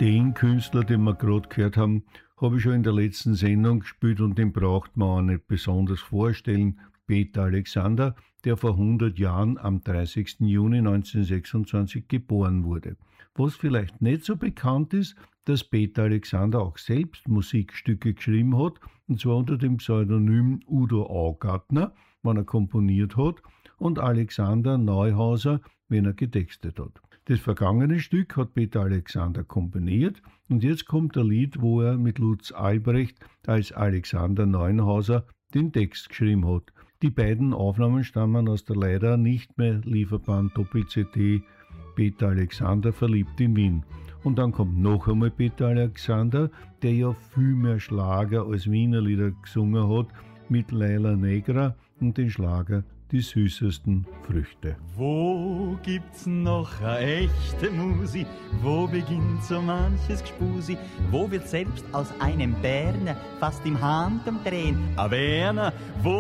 Den Künstler, den wir gerade gehört haben, habe ich schon in der letzten Sendung gespielt und den braucht man auch nicht besonders vorstellen. Peter Alexander, der vor 100 Jahren am 30. Juni 1926 geboren wurde. Was vielleicht nicht so bekannt ist, dass Peter Alexander auch selbst Musikstücke geschrieben hat, und zwar unter dem Pseudonym Udo Augartner, wenn er komponiert hat, und Alexander Neuhauser, wenn er getextet hat. Das vergangene Stück hat Peter Alexander komponiert und jetzt kommt ein Lied, wo er mit Lutz Albrecht als Alexander Neuhauser den Text geschrieben hat. Die beiden Aufnahmen stammen aus der leider nicht mehr lieferbaren Doppel-CD Peter Alexander verliebt in Wien. Und dann kommt noch einmal Peter Alexander, der ja viel mehr Schlager als Wiener Lieder gesungen hat, mit Laila Negra und den Schlager Die süßesten Früchte. Wo gibt's noch a echte Musi? Wo beginnt so manches Gspusi? Wo wird selbst aus einem Berner fast im Handumdrehen a Werner? Wo